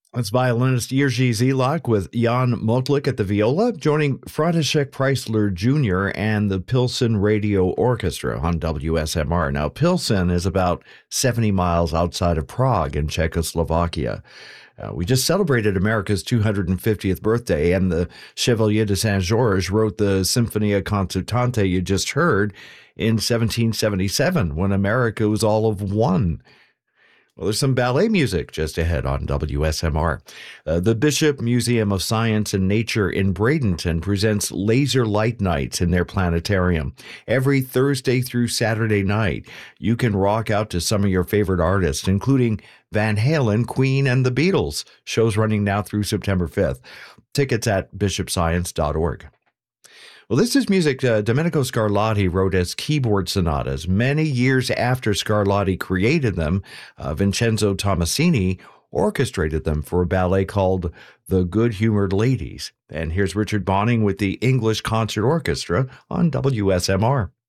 That's violinist Jerzy Zelak with Jan Motlik at the viola, joining František Chrysler Jr. and the Pilsen Radio Orchestra on WSMR. Now, Pilsen is about 70 miles outside of Prague in Czechoslovakia. We just celebrated America's 250th birthday, and the Chevalier de Saint-Georges wrote the Symphonia Concertante you just heard in 1777 when America was all of one. Well, there's some ballet music just ahead on WSMR. The Bishop Museum of Science and Nature in Bradenton presents Laser Light Nights in their planetarium. Every Thursday through Saturday night, you can rock out to some of your favorite artists, including Van Halen, Queen, and the Beatles. Shows running now through September 5th. Tickets at bishopscience.org. Well, this is music Domenico Scarlatti wrote as keyboard sonatas. Many years after Scarlatti created them, Vincenzo Tommasini orchestrated them for a ballet called The Good-Humored Ladies. And here's Richard Bonning with the English Concert Orchestra on WSMR.